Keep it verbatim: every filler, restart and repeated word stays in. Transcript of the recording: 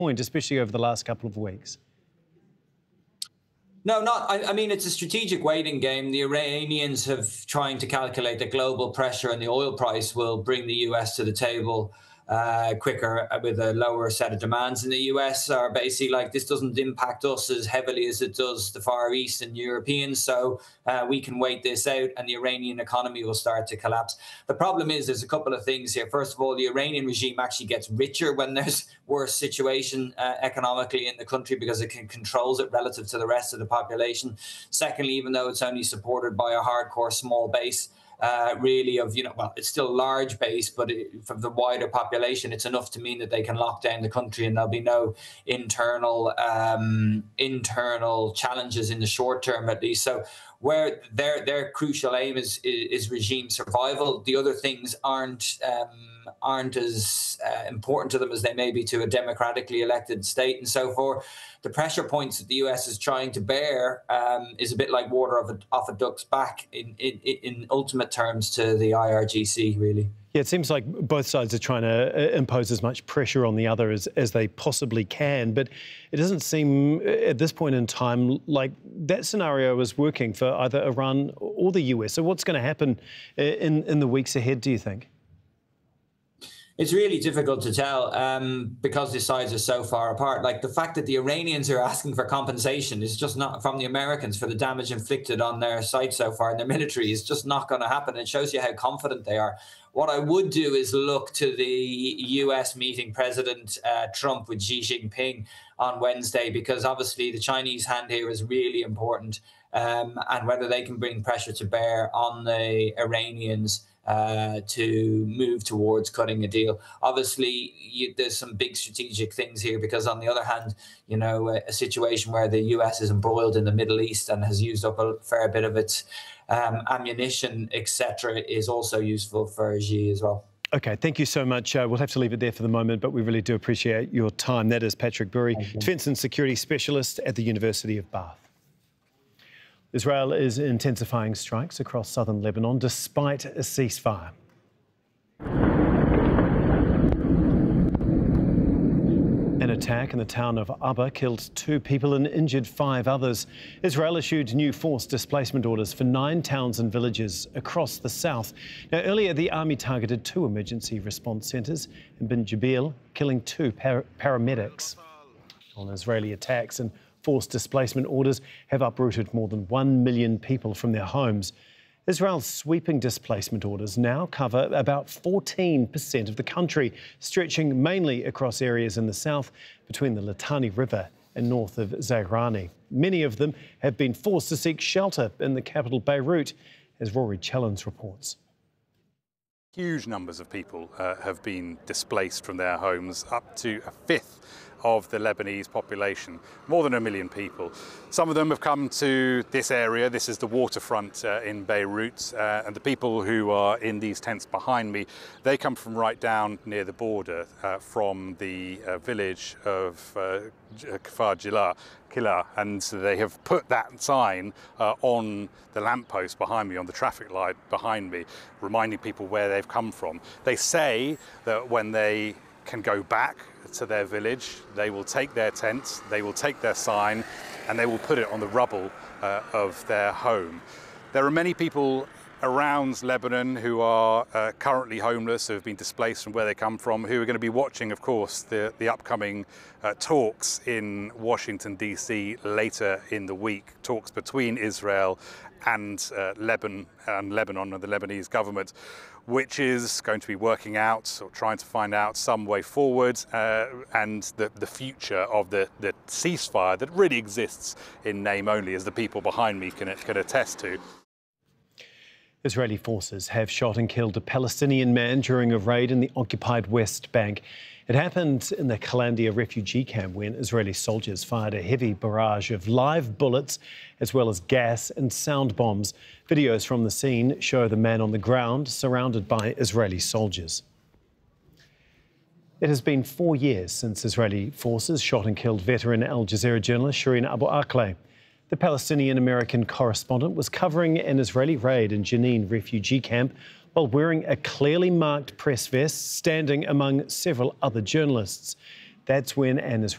point, especially over the last couple of weeks? No, not. I, I mean, it's a strategic waiting game. The Iranians have trying to calculate that global pressure and the oil price will bring the U S to the table uh, quicker with a lower set of demands. And the U S are basically like, this doesn't impact us as heavily as it does the Far East and Europeans. So uh, we can wait this out and the Iranian economy will start to collapse. The problem is there's a couple of things here. First of all, the Iranian regime actually gets richer when there's worse situation uh, economically in the country because it can controls it relative to the rest of the population. Secondly, even though it's only supported by a hardcore small base, Uh, really of, you know, well, it's still a large base, but it, from the wider population, it's enough to mean that they can lock down the country and there'll be no internal um, internal challenges in the short term, at least. So where their their crucial aim is, is, is regime survival. The other things aren't um, aren't as uh, important to them as they may be to a democratically elected state and so forth. The pressure points that the U S is trying to bear um, is a bit like water off a, off a duck's back in, in, in ultimate terms to the I R G C, really. Yeah, it seems like both sides are trying to impose as much pressure on the other as, as they possibly can, but it doesn't seem at this point in time like that scenario is working for either Iran or the U S. So what's going to happen in, in the weeks ahead, do you think? It's really difficult to tell um, because the sides are so far apart. Like the fact that the Iranians are asking for compensation is just not from the Americans for the damage inflicted on their side so far, and their military is just not going to happen. It shows you how confident they are. What I would do is look to the U S meeting President uh, Trump with Xi Jinping on Wednesday, because obviously the Chinese hand here is really important, um, and whether they can bring pressure to bear on the Iranians uh, to move towards cutting a deal. Obviously, you, there's some big strategic things here, because on the other hand, you know, a, a situation where the U S is embroiled in the Middle East and has used up a fair bit of its um, ammunition, et cetera, is also useful for Xi as well. OK, thank you so much. Uh, we'll have to leave it there for the moment, but we really do appreciate your time. That is Patrick Bury, Defence and Security Specialist at the University of Bath. Israel is intensifying strikes across southern Lebanon despite a ceasefire. An attack in the town of Abba killed two people and injured five others. Israel issued new forced displacement orders for nine towns and villages across the south. Now, earlier, the army targeted two emergency response centres in Ben Jabeel, killing two par paramedics. On Israeli attacks and forced displacement orders have uprooted more than one million people from their homes. Israel's sweeping displacement orders now cover about fourteen percent of the country, stretching mainly across areas in the south between the Litani River and north of Zahrani. Many of them have been forced to seek shelter in the capital Beirut, as Rory Challens reports. Huge numbers of people uh, have been displaced from their homes, up to a fifth of the Lebanese population, more than a million people. Some of them have come to this area. This is the waterfront uh, in Beirut, uh, and the people who are in these tents behind me, they come from right down near the border, uh, from the uh, village of uh, Kfar Jila, Kila, and they have put that sign uh, on the lamppost behind me, on the traffic light behind me, reminding people where they've come from. They say that when they can go back to their village, they will take their tents, they will take their sign, and they will put it on the rubble uh, of their home. There are many people around Lebanon who are uh, currently homeless, who have been displaced from where they come from, who are going to be watching, of course, the, the upcoming uh, talks in Washington, D C later in the week, talks between Israel and uh, Lebanon and Lebanon and the Lebanese government, which is going to be working out or trying to find out some way forward uh, and the, the future of the, the ceasefire that really exists in name only, as the people behind me can, can attest to. Israeli forces have shot and killed a Palestinian man during a raid in the occupied West Bank. It happened in the Kalandia refugee camp when Israeli soldiers fired a heavy barrage of live bullets as well as gas and sound bombs. Videos from the scene show the man on the ground surrounded by Israeli soldiers. It has been four years since Israeli forces shot and killed veteran Al Jazeera journalist Shireen Abu Akleh. The Palestinian-American correspondent was covering an Israeli raid in Jenin refugee camp while wearing a clearly marked press vest, standing among several other journalists. That's when an Israeli